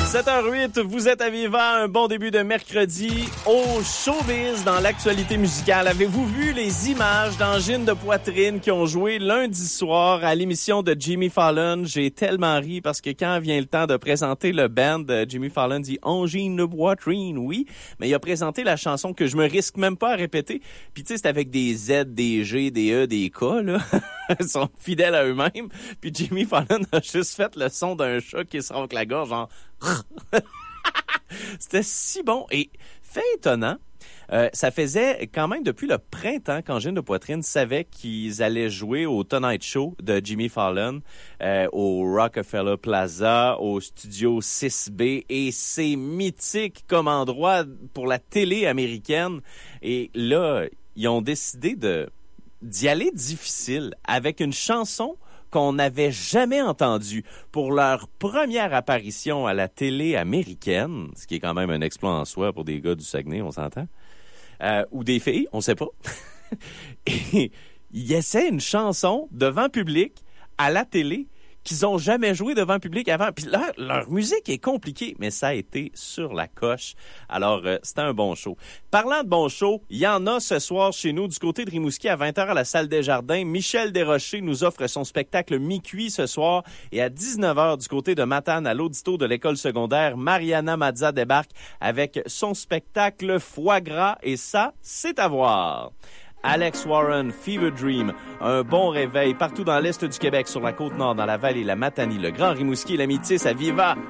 7h08, vous êtes à Viva, un bon début de mercredi au showbiz dans l'actualité musicale. Avez-vous vu les images d'angines de poitrine qui ont joué lundi soir à l'émission de Jimmy Fallon? J'ai tellement ri parce que quand vient le temps de présenter le band, Jimmy Fallon dit angines de poitrine, oui, mais il a présenté la chanson que je me risque même pas à répéter. Puis tu sais, c'est avec des Z, des G, des E, des K, là. Ils sont fidèles à eux-mêmes. Puis Jimmy Fallon a juste fait le son d'un chat qui se ronque la gorge, genre... C'était si bon et fait étonnant. Ça faisait quand même depuis le printemps qu'Angine de Poitrine savait qu'ils allaient jouer au Tonight Show de Jimmy Fallon au Rockefeller Plaza, au Studio 6B, et c'est mythique comme endroit pour la télé américaine. Et là, ils ont décidé d'y aller difficile avec une chanson qu'on n'avait jamais entendu pour leur première apparition à la télé américaine, ce qui est quand même un exploit en soi pour des gars du Saguenay, on s'entend, ou des filles, on sait pas. Et ils essaient une chanson devant public à la télé qu'ils ont jamais joué devant public avant. Puis leur musique est compliquée, mais ça a été sur la coche. Alors, c'était un bon show. Parlant de bon show, il y en a ce soir chez nous du côté de Rimouski à 20h à la Salle des Jardins. Michel Desrochers nous offre son spectacle Mi-Cuit ce soir. Et à 19h du côté de Matane à l'Audito de l'école secondaire, Mariana Mazza débarque avec son spectacle Foie gras. Et ça, c'est à voir. Alex Warren, Fever Dream, un bon réveil partout dans l'Est du Québec, sur la Côte-Nord, dans la Vallée, la Matanie, le Grand Rimouski et la Métis à Viva.